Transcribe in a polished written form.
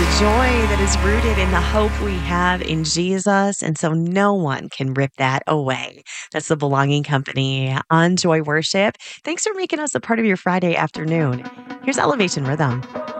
a joy that is rooted in the hope we have in Jesus. And so no one can rip that away. That's the Belonging Company on Joy Worship. Thanks for making us a part of your Friday afternoon. Here's Elevation Rhythm.